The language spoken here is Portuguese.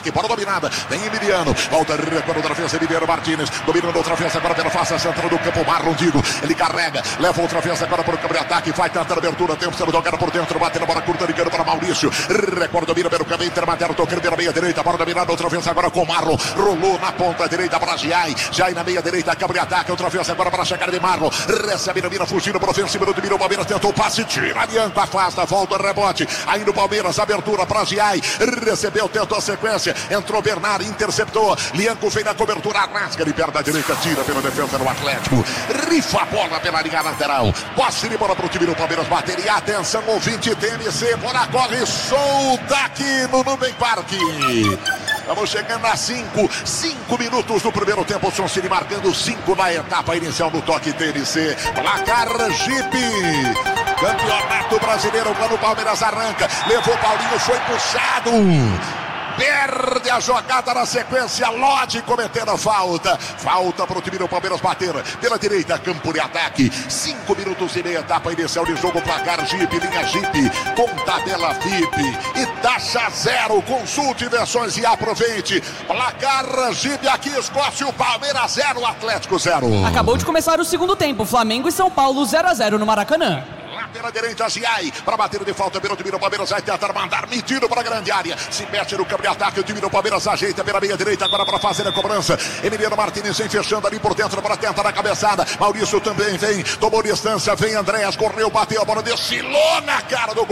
Que bola dominada, vem Emiliano, volta recuando outra vez Emiliano Martínez, dominando outra vez agora pela face central do campo, Marlon Digo, ele carrega, leva outra vez agora para o campo de ataque, vai tentar abertura, tempo sendo jogado por dentro, batendo a bola curta, ligando para Maurício, recorda, domina pelo caminho, intermatério, tocando pela meia direita, bola dominada outra vez agora com Marlon, rolou na ponta direita para Jai na meia direita, campo de ataque, outra vez agora para a chegada de Marlon, recebe, domina, fugindo para o ofensivo, dominou o Palmeiras, tentou o passe, tira, adianta, afasta, volta, rebote, ainda o Palmeiras, abertura para Jai, recebeu, tentou a sequência, entrou Bernardo, interceptou, Lianco vem na cobertura, rasga de perna direita, tira pela defesa do Atlético, rifa a bola pela linha lateral, posse de bola para o time do Palmeiras bater, e atenção, ouvinte TMC, bola corre solta aqui no Nubem Parque. Estamos chegando a 5 minutos do primeiro tempo, o Soncini marcando 5 na etapa inicial do toque TMC, placar Jeep. Campeonato Brasileiro, quando o Palmeiras arranca, levou Paulinho, foi puxado, perde a jogada na sequência, Lodi cometendo a falta para o time do Palmeiras bater pela direita, campo de ataque, 5 minutos e meia, etapa inicial de jogo, placar Jeep, linha Jeep, com tabela VIP e taxa zero, consulte versões e aproveite, placar Jeep aqui, Escócia, o Palmeiras 0, Atlético 0. Acabou de começar o segundo tempo, Flamengo e São Paulo 0-0 no Maracanã. Pela direita, Giai, para bater de falta pelo time do Palmeiras, vai tentar mandar metido para a grande área, se mete no campo de ataque, o time do Palmeiras ajeita pela meia direita, agora para fazer a cobrança, Emiliano Martínez vem fechando ali por dentro para tentar a cabeçada, Maurício também vem, tomou distância, vem Andréas, correu, bateu a bola, desfilou na cara do gol.